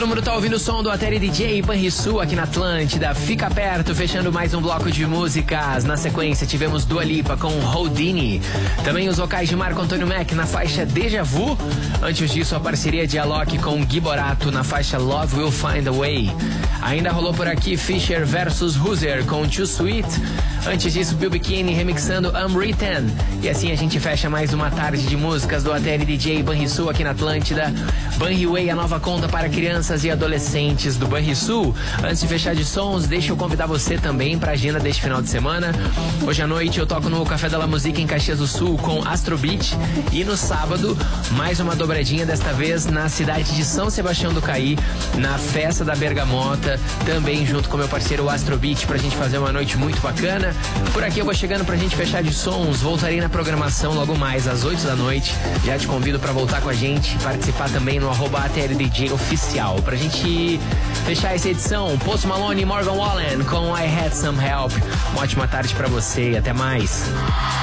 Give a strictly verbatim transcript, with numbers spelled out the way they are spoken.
Todo mundo tá ouvindo o som do Ateli D J Banrisul aqui na Atlântida. Fica perto, fechando mais um bloco de músicas. Na sequência tivemos Dua Lipa com Houdini. Também os vocais de Marco Antônio Mac na faixa Deja Vu. Antes disso, a parceria de Alok com Gui Borato na faixa Love Will Find a Way. Ainda rolou por aqui Fisher versus Hoosier com Too Sweet. Antes disso, Bill Bikini remixando Unwritten. E assim a gente fecha mais uma tarde de músicas do Ateli D J Banrisul aqui na Atlântida. Banriway, a nova conta para crianças e adolescentes do Banrisul. Antes de fechar de sons, deixa eu convidar você também para a agenda deste final de semana. Hoje à noite eu toco no Café da La Música em Caxias do Sul com Astro Beat. E no sábado, mais uma dobradinha, desta vez na cidade de São Sebastião do Caí, na Festa da Bergamota, também junto com meu parceiro Astro Beat, pra gente fazer uma noite muito bacana. Por aqui eu vou chegando pra gente fechar de sons. Voltarei na programação logo mais às oito da noite. Já te convido pra voltar com a gente, participar também no arroba A T L D J oficial. Pra gente fechar essa edição, Post Malone e Morgan Wallen com I Had Some Help. Uma ótima tarde pra você e até mais.